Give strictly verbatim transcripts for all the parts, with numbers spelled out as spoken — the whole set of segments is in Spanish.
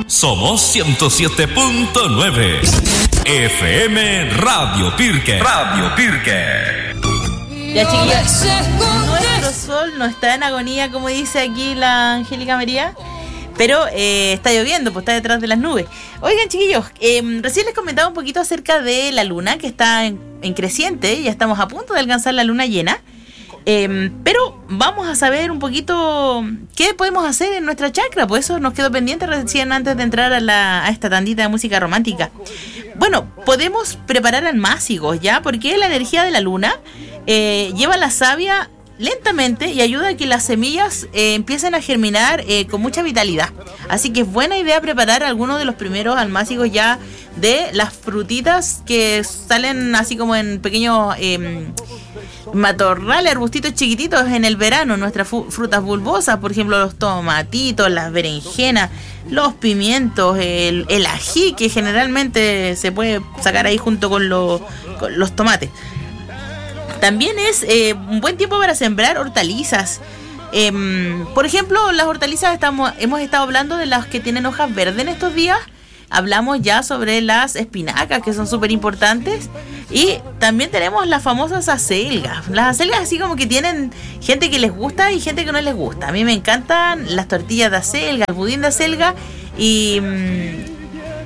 Somos ciento siete punto nueve F M Radio Pirque. Radio Pirque. Ya, chiquillos, nuestro sol no está en agonía, como dice aquí la Angélica María, pero eh, está lloviendo, pues está detrás de las nubes. Oigan, chiquillos, eh, recién les comentaba un poquito acerca de la luna, que está en, en creciente, ya estamos a punto de alcanzar la luna llena. Eh, pero vamos a saber un poquito qué podemos hacer en nuestra chakra, pues eso nos quedó pendiente recién antes de entrar a, la, a esta tandita de música romántica. Bueno, podemos preparar almácigos, ¿ya? Porque la energía de la luna eh, lleva la savia lentamente y ayuda a que las semillas eh, empiecen a germinar eh, con mucha vitalidad. Así que es buena idea preparar algunos de los primeros almácigos ya de las frutitas que salen así como en pequeños eh, matorrales, arbustitos chiquititos en el verano. Nuestras fu- frutas bulbosas, por ejemplo los tomatitos, las berenjenas, los pimientos, el, el ají, que generalmente se puede sacar ahí junto con, lo, con los tomates. También es eh, un buen tiempo para sembrar hortalizas. Eh, por ejemplo, las hortalizas estamos, hemos estado hablando de las que tienen hojas verdes en estos días. Hablamos ya sobre las espinacas, que son súper importantes. Y también tenemos las famosas acelgas. Las acelgas así como que tienen gente que les gusta y gente que no les gusta. A mí me encantan las tortillas de acelga, el budín de acelga y... Mmm,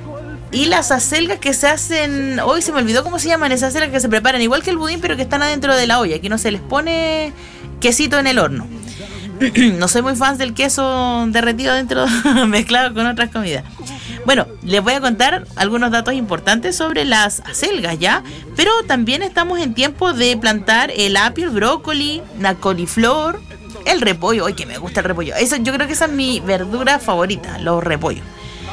Y las acelgas que se hacen... Hoy se me olvidó cómo se llaman esas acelgas que se preparan igual que el budín, pero que están adentro de la olla, que no se les pone quesito en el horno. No soy muy fan del queso derretido dentro, mezclado con otras comidas. Bueno, les voy a contar algunos datos importantes sobre las acelgas, ¿ya? Pero también estamos en tiempo de plantar el apio, el brócoli, la coliflor, el repollo. ¡Ay, que me gusta el repollo! Eso, yo creo que esa es mi verdura favorita, los repollos.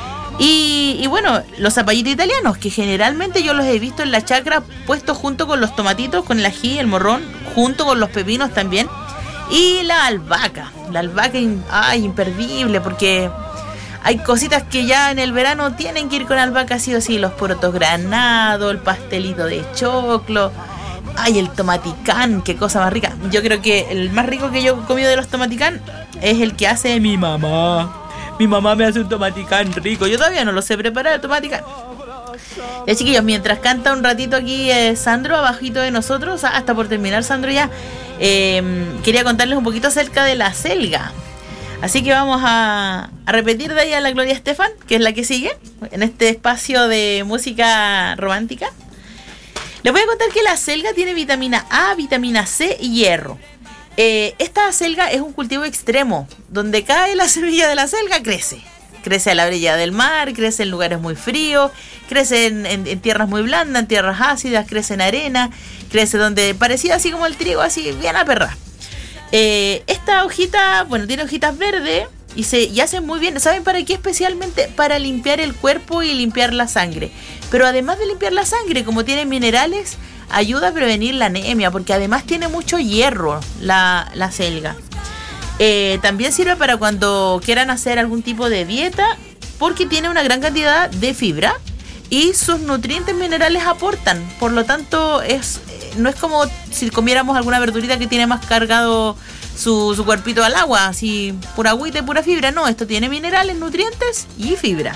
Y, y bueno, los zapallitos italianos, que generalmente yo los he visto en la chacra puestos junto con los tomatitos, con el ají, el morrón, junto con los pepinos también. Y la albahaca, la albahaca, ay, imperdible, porque hay cositas que ya en el verano tienen que ir con albahaca, sí o sí, los porotos granados, el pastelito de choclo, ay, el tomaticán, qué cosa más rica. Yo creo que el más rico que yo he comido de los tomaticán es el que hace mi mamá. Mi mamá me hace un tomaticán rico. Yo todavía no lo sé preparar, el tomaticán. Ya, chiquillos, mientras canta un ratito aquí eh, Sandro, abajito de nosotros, hasta por terminar, Sandro, ya, eh, quería contarles un poquito acerca de la acelga. Así que vamos a, a repetir de ahí a la Gloria Estefan, que es la que sigue, en este espacio de música romántica. Les voy a contar que la acelga tiene vitamina A, vitamina C y hierro. Eh, esta acelga es un cultivo extremo, donde cae la semilla de la acelga, crece. Crece a la orilla del mar, crece en lugares muy fríos, crece en, en, en tierras muy blandas, en tierras ácidas, crece en arena, crece donde parecía así como el trigo, así bien aperrado. Eh, esta hojita, bueno, tiene hojitas verdes y se y hacen muy bien. ¿Saben para qué? Especialmente para limpiar el cuerpo y limpiar la sangre. Pero además de limpiar la sangre, como tiene minerales, ayuda a prevenir la anemia, porque además tiene mucho hierro la, la acelga. Eh, también sirve para cuando quieran hacer algún tipo de dieta, porque tiene una gran cantidad de fibra y sus nutrientes minerales aportan. Por lo tanto, es no es como si comiéramos alguna verdurita que tiene más cargado su, su cuerpito al agua, así pura agüita y pura fibra. No, esto tiene minerales, nutrientes y fibra.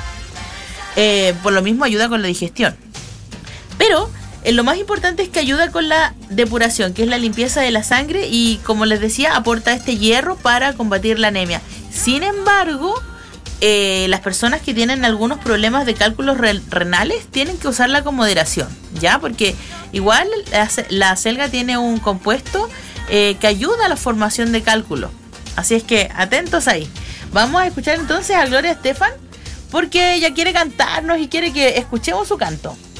Eh, por lo mismo ayuda con la digestión. Pero Eh, lo más importante es que ayuda con la depuración, que es la limpieza de la sangre, y como les decía, aporta este hierro para combatir la anemia. Sin embargo, eh, las personas que tienen algunos problemas de cálculos re- renales tienen que usarla con moderación, ¿ya? Porque igual la, la acelga tiene un compuesto eh, que ayuda a la formación de cálculos. Así es que atentos ahí. Vamos a escuchar entonces a Gloria Estefan, porque ella quiere cantarnos y quiere que escuchemos su canto.